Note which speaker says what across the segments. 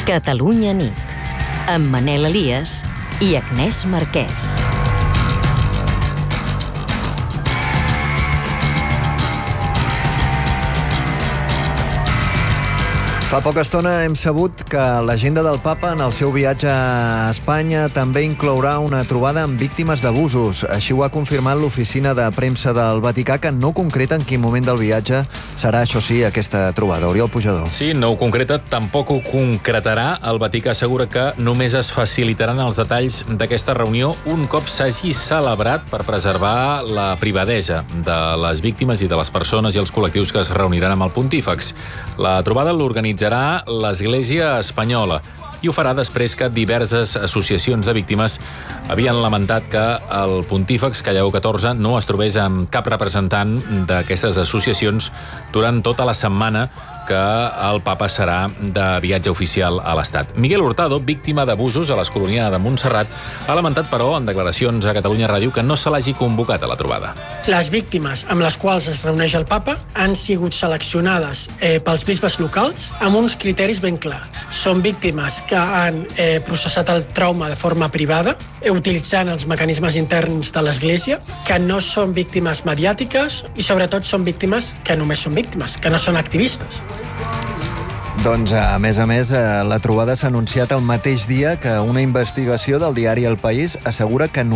Speaker 1: Catalunya nit, amb Manel Elias i Agnès Marquès.
Speaker 2: Fa poca estona hem sabut que l'agenda del papa en el seu viatge a Espanya també inclourà una trobada amb víctimes d'abusos. Així ho ha confirmat l'oficina de premsa del Vaticà, que no concreta en quin moment del viatge serà, això sí, aquesta trobada. Oriol Pujador.
Speaker 3: Sí, no ho concreta, tampoc ho concretarà. El Vaticà assegura que només es facilitaran els detalls d'aquesta reunió un cop s'hagi celebrat per preservar la privadesa de les víctimes i de les persones i els col·lectius que es reuniran amb el pontífex. La trobada l'organitzarà l'Església Espanyola i ho farà després que diverses associacions de víctimes havien lamentat que el pontífex, que Lleó XIV, no es trobés amb cap representant d'aquestes associacions durant tota la setmana que el papa serà de viatge oficial a l'Estat. Miguel Hurtado, víctima d'abusos a l'Escolania de Montserrat, ha lamentat, però, en declaracions a Catalunya Ràdio, que no se l'hagi convocat a la trobada.
Speaker 4: Les víctimes amb les quals es reuneix el papa han sigut seleccionades pels bisbes locals amb uns criteris ben clars. Són víctimes que han processat el trauma de forma privada, utilitzant els mecanismes interns de l'Església, que no són víctimes mediàtiques i, sobretot, són víctimes que només són víctimes, que no són activistes.
Speaker 2: Doncs, a més, la trobada s'ha anunciat el mateix dia que una investigació del diari El País assegura que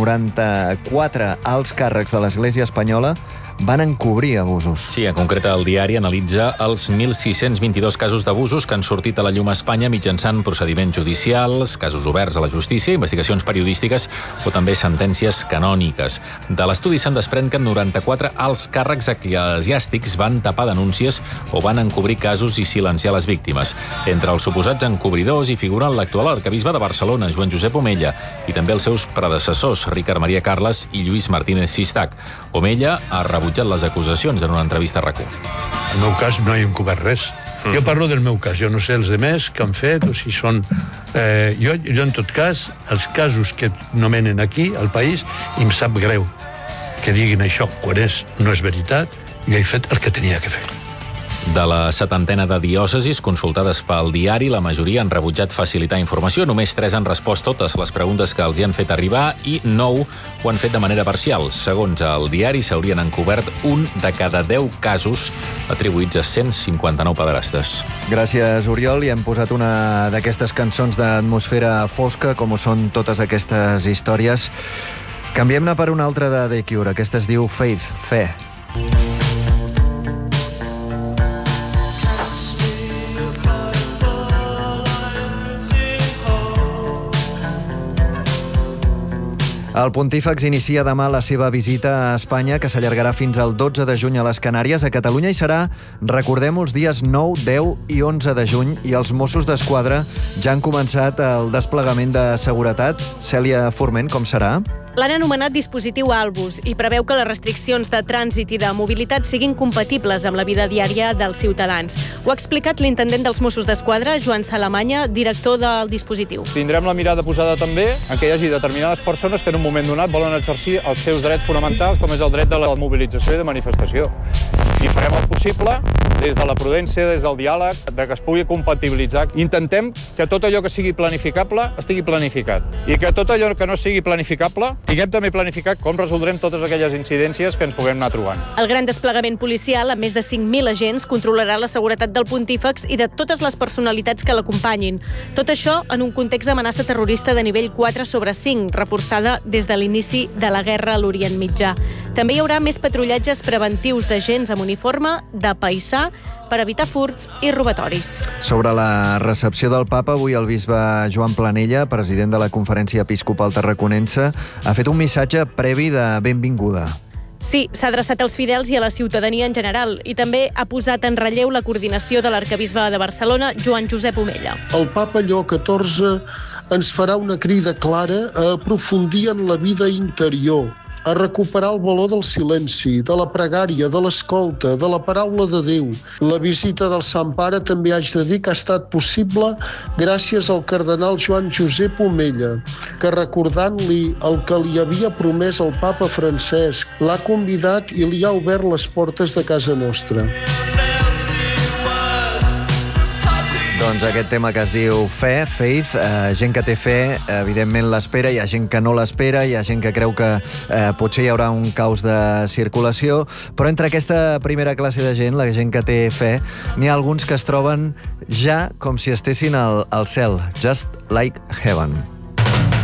Speaker 2: 94 alts càrrecs de l'Església Espanyola van encobrir abusos.
Speaker 3: Sí, en concret el diari analitza els 1.622 casos d'abusos que han sortit a la llum a Espanya mitjançant procediments judicials, casos oberts a la justícia, investigacions periodístiques o també sentències canòniques. De l'estudi se'n desprèn que 94 alts càrrecs eclesiàstics van tapar denúncies o van encobrir casos i silenciar les víctimes. Entre els suposats encobridors hi figuren l'actual arquebisbe de Barcelona, Joan Josep Omella, i també els seus predecessors, Ricard Maria Carles i Lluís Martínez Sistac. Omella ha rebutjat les acusacions en una entrevista a RAC1.
Speaker 5: En el meu cas no he encobert res. Jo parlo del meu cas, jo no sé els demés que han fet o si són... Jo, en tot cas, els casos que nomenen aquí, al país, i em sap greu que diguin això quan no és veritat. Jo he fet el que tenia que fer.
Speaker 3: De la 70ena de diòcesis consultades pel diari, la majoria han rebutjat facilitar informació. Només 3 han respost totes les preguntes que els hi han fet arribar i 9 ho han fet de manera parcial. Segons el diari, s'haurien encobert 1 de cada 10 casos atribuïts a 159 pederastes.
Speaker 2: Gràcies, Oriol, i hem posat una d'aquestes cançons d'atmosfera fosca, com ho són totes aquestes històries. Canviem-ne per una altra de The Cure. Aquesta es diu Faith, Fe. El pontífex inicia demà la seva visita a Espanya, que s'allargarà fins al 12 de juny a les Canàries. A Catalunya hi serà, recordem-ho, els dies 9, 10 i 11 de juny, i els Mossos d'Esquadra ja han començat el desplegament de seguretat. Cèlia Forment, com serà?
Speaker 6: L'han anomenat dispositiu Albus i preveu que les restriccions de trànsit i de mobilitat siguin compatibles amb la vida diària dels ciutadans. Ho ha explicat l'intendent dels Mossos d'Esquadra, Joan Salamanya, director del dispositiu.
Speaker 7: Tindrem la mirada posada també en que hi hagi determinades persones que en un moment donat volen exercir els seus drets fonamentals, com és el dret de la mobilització i de manifestació. I farem el possible, des de la prudència, des del diàleg, de que es pugui compatibilitzar. Intentem que tot allò que sigui planificable estigui planificat. I que tot allò que no sigui planificable tinguem també planificat com resoldrem totes aquelles incidències que ens puguem anar trobant.
Speaker 6: El gran desplegament policial, amb més de 5.000 agents, controlarà la seguretat del pontífex i de totes les personalitats que l'acompanyin. Tot això en un context d'amenaça terrorista de nivell 4/5, reforçada des de l'inici de la guerra a l'Orient Mitjà. També hi haurà més patrullatges preventius d'agents amb uniforme, de paisà, per evitar furts i robatoris.
Speaker 2: Sobre la recepció del papa, avui el bisbe Joan Planella, president de la Conferència Episcopal Tarraconense, ha fet un missatge previ de benvinguda.
Speaker 6: Sí, s'ha adreçat als fidels i a la ciutadania en general i també ha posat en relleu la coordinació de l'arquebisbe de Barcelona, Joan Josep Omella.
Speaker 8: El papa Lleó XIV ens farà una crida clara a aprofundir en la vida interior, a recuperar el valor del silenci, de la pregària, de l'escolta, de la paraula de Déu. La visita del Sant Pare també haig de dir que ha estat possible gràcies al cardenal Joan Josep Omella, que recordant-li el que li havia promès el papa Francesc, l'ha convidat i li ha obert les portes de casa nostra.
Speaker 2: Doncs aquest tema que es diu fe, faith, gent que té fe, evidentment l'espera, hi ha gent que no l'espera, hi ha gent que creu que potser hi haurà un caos de circulació, però entre aquesta primera classe de gent, la gent que té fe, n'hi ha alguns que es troben ja com si estessin al cel, just like heaven.